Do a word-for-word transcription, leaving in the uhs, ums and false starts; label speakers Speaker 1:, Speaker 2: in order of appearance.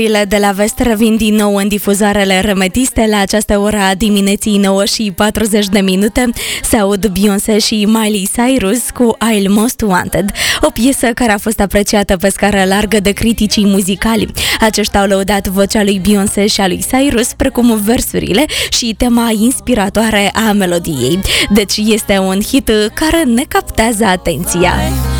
Speaker 1: De la Vest revin din nou în difuzoarele remetiste la această oră a dimineții, nouă și patruzeci de minute. Se aud Beyoncé și Miley Cyrus cu I'll Most Wanted, o piesă care a fost apreciată pe scară largă de criticii muzicali. Aceștia au lăudat vocea lui Beyoncé și a lui Cyrus, precum versurile și tema inspiratoare a melodiei. Deci este un hit care ne captează atenția.